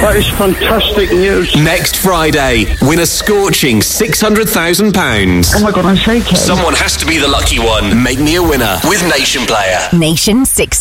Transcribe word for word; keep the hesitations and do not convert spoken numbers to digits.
That is fantastic news. Next Friday, win a scorching six hundred thousand pounds. Oh my God, I'm shaking. Someone has to be the lucky one. Make me a winner with Nation Player. Nation six.